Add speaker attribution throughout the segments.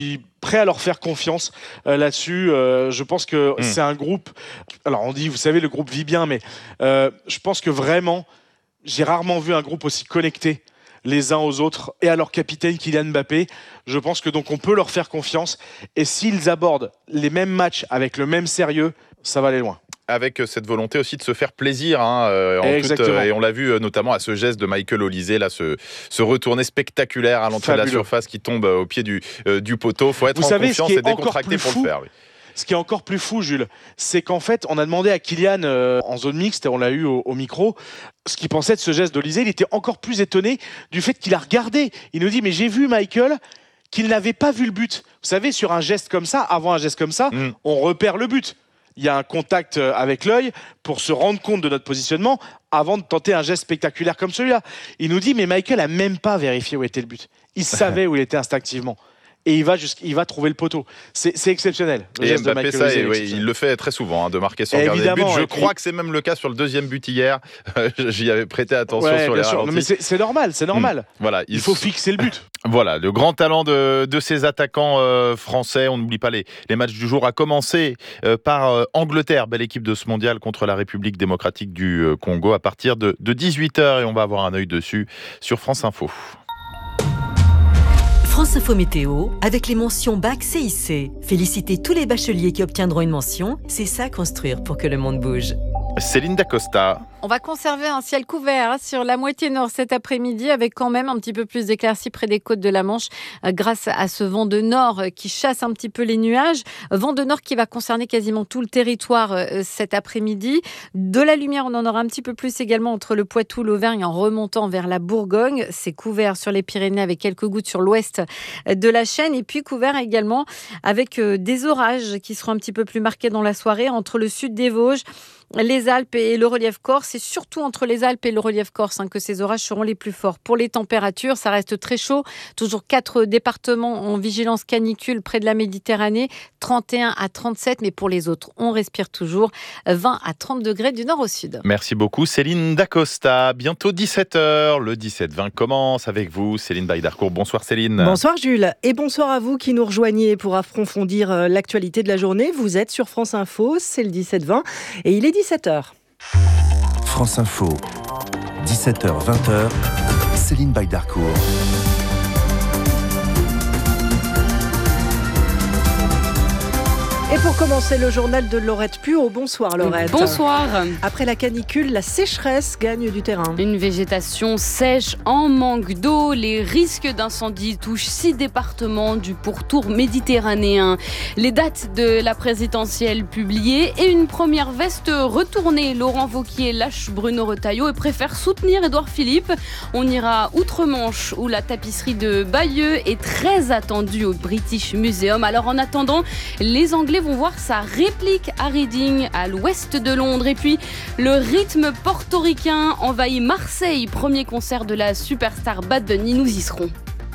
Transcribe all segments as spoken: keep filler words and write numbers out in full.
Speaker 1: prêt à leur faire confiance euh, là-dessus. Euh, je pense que mmh. c'est un groupe... Alors on dit, vous savez, le groupe vit bien, mais euh, je pense que vraiment, j'ai rarement vu un groupe aussi connecté les uns aux autres et à leur capitaine Kylian Mbappé. Je pense que donc on peut leur faire confiance. Et s'ils abordent les mêmes matchs avec le même sérieux, ça va aller loin.
Speaker 2: Avec cette volonté aussi de se faire plaisir, hein, euh, en toute, euh, et on l'a vu euh, notamment à ce geste de Michael Olise, là, ce, ce retourné spectaculaire à l'entrée Fabuleux. de la surface qui tombe euh, au pied du, euh, du poteau. Il faut être
Speaker 1: Vous
Speaker 2: en
Speaker 1: savez,
Speaker 2: confiance et décontracté pour
Speaker 1: fou,
Speaker 2: le faire. Oui.
Speaker 1: Ce qui est encore plus fou, Jules, c'est qu'en fait, on a demandé à Kylian euh, en zone mixte, on l'a eu au, au micro, ce qu'il pensait de ce geste d'Olise. Il était encore plus étonné du fait qu'il a regardé. Il nous dit, mais j'ai vu Michael qu'il n'avait pas vu le but. Vous savez, sur un geste comme ça, avant un geste comme ça, mm. on repère le but. Il y a un contact avec l'œil pour se rendre compte de notre positionnement avant de tenter un geste spectaculaire comme celui-là. Il nous dit, mais Michael n'a même pas vérifié où était le but. Il savait où il était instinctivement. Et il va, il va trouver le poteau. C'est, c'est exceptionnel. Le
Speaker 2: et
Speaker 1: geste
Speaker 2: Mbappé,
Speaker 1: de Michael
Speaker 2: ça,
Speaker 1: Olise,
Speaker 2: oui, il le fait très souvent, hein, de marquer sans garder le but. Je crois puis... que c'est même le cas sur le deuxième but hier. J'y avais prêté attention ouais, sur les ralentis.
Speaker 1: Non, mais c'est, c'est normal, c'est normal. Mmh.
Speaker 2: Voilà,
Speaker 1: il, il faut fixer le but.
Speaker 2: Voilà, le grand talent de, de ces attaquants euh, français. On n'oublie pas les, les matchs du jour, à commencer euh, par euh, Angleterre, belle équipe de ce mondial contre la République démocratique du euh, Congo à partir de, de dix-huit heures, et on va avoir un œil dessus sur France Info.
Speaker 3: France Info Météo, avec les mentions Bac C I C. Félicitez tous les bacheliers qui obtiendront une mention. C'est ça, construire pour que le monde bouge.
Speaker 2: Céline Dacosta.
Speaker 4: On va conserver un ciel couvert hein, sur la moitié nord cet après-midi, avec quand même un petit peu plus d'éclaircies près des côtes de la Manche euh, grâce à ce vent de nord euh, qui chasse un petit peu les nuages. Vent de nord qui va concerner quasiment tout le territoire euh, cet après-midi. De la lumière, on en aura un petit peu plus également entre le Poitou, l'Auvergne en remontant vers la Bourgogne. C'est couvert sur les Pyrénées avec quelques gouttes sur l'ouest de la chaîne, et puis couvert également avec euh, des orages qui seront un petit peu plus marqués dans la soirée entre le sud des Vosges, les Alpes et le relief corse. C'est surtout entre les Alpes et le relief corse hein, que ces orages seront les plus forts. Pour les températures, ça reste très chaud. Toujours quatre départements en vigilance canicule près de la Méditerranée, trente et un à trente-sept. Mais pour les autres, on respire toujours vingt à trente degrés du nord au sud.
Speaker 2: Merci beaucoup Céline Dacosta. Bientôt dix-sept heures. Le dix-sept vingt commence avec vous, Céline Baïdarcourt. Bonsoir Céline.
Speaker 5: Bonsoir Jules. Et bonsoir à vous qui nous rejoignez pour approfondir l'actualité de la journée. Vous êtes sur France Info, c'est le dix-sept vingt et il est dix-sept heures.
Speaker 6: France Info, dix-sept heures vingt, Céline Baïdarcourt.
Speaker 5: Et pour commencer, le journal de Laurette Puot. Bonsoir Laurette.
Speaker 7: Bonsoir.
Speaker 5: Après la canicule, la sécheresse gagne du terrain.
Speaker 7: Une végétation sèche en manque d'eau. Les risques d'incendie touchent six départements du pourtour méditerranéen. Les dates de la présidentielle publiées et une première veste retournée. Laurent Wauquiez lâche Bruno Retailleau et préfère soutenir Édouard Philippe. On ira outre-Manche où la tapisserie de Bayeux est très attendue au British Museum. Alors en attendant, les Anglais vont voir sa réplique à Reading, à l'ouest de Londres. Et puis, le rythme portoricain envahit Marseille. Premier concert de la superstar Bad Bunny, nous y serons.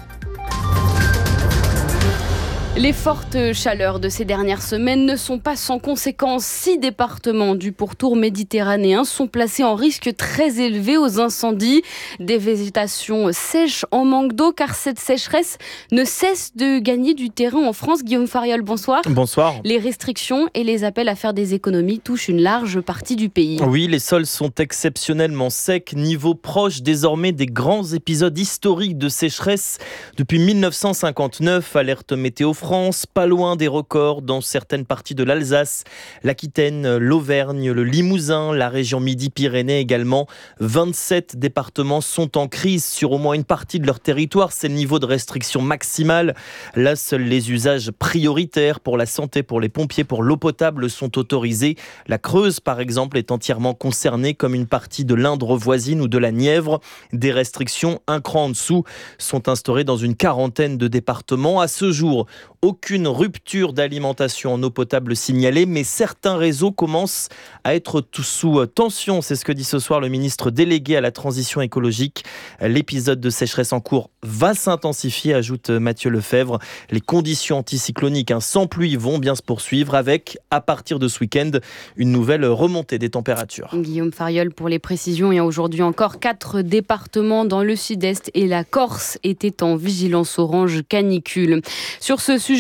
Speaker 7: Les fortes chaleurs de ces dernières semaines ne sont pas sans conséquences. Six départements du pourtour méditerranéen sont placés en risque très élevé aux incendies. Des végétations sèches en manque d'eau, car cette sécheresse ne cesse de gagner du terrain en France. Guillaume Fariol, bonsoir.
Speaker 8: Bonsoir.
Speaker 7: Les restrictions et les appels à faire des économies touchent une large partie du pays.
Speaker 8: Oui, les sols sont exceptionnellement secs, niveau proche désormais des grands épisodes historiques de sécheresse. Depuis mille neuf cent cinquante-neuf, alerte météo France, pas loin des records dans certaines parties de l'Alsace, l'Aquitaine, l'Auvergne, le Limousin, la région Midi-Pyrénées également. vingt-sept départements sont en crise sur au moins une partie de leur territoire. C'est le niveau de restriction maximale. Là, seuls les usages prioritaires pour la santé, pour les pompiers, pour l'eau potable sont autorisés. La Creuse, par exemple, est entièrement concernée, comme une partie de l'Indre voisine ou de la Nièvre. Des restrictions un cran en dessous sont instaurées dans une quarantaine de départements. À ce jour, aucune rupture d'alimentation en eau potable signalée, mais certains réseaux commencent à être tout sous tension. C'est ce que dit ce soir le ministre délégué à la transition écologique. L'épisode de sécheresse en cours va s'intensifier, ajoute Mathieu Lefebvre. Les conditions anticycloniques hein, sans pluie vont bien se poursuivre avec, à partir de ce week-end, une nouvelle remontée des températures.
Speaker 7: Guillaume Fariol pour les précisions. Et aujourd'hui encore, quatre départements dans le sud-est et la Corse étaient en vigilance orange canicule. Sur ce sujet,